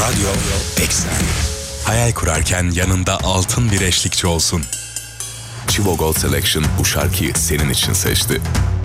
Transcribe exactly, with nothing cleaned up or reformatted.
Radyo Eksen. Hayal kurarken yanında altın bir eşlikçi olsun. Chivo Gold Selection bu şarkıyı senin için seçti.